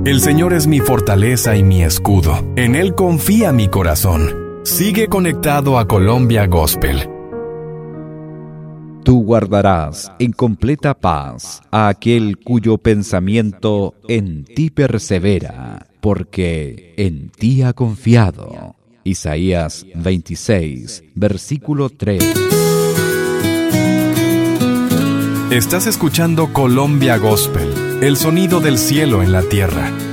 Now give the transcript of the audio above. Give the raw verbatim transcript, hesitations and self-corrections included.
El Señor es mi fortaleza y mi escudo. En Él confía mi corazón. Sigue conectado a Colombia Gospel. Tú guardarás en completa paz a aquel cuyo pensamiento en ti persevera, porque en ti ha confiado. Isaías veintiséis, versículo tres. Estás escuchando Colombia Gospel, el sonido del cielo en la tierra.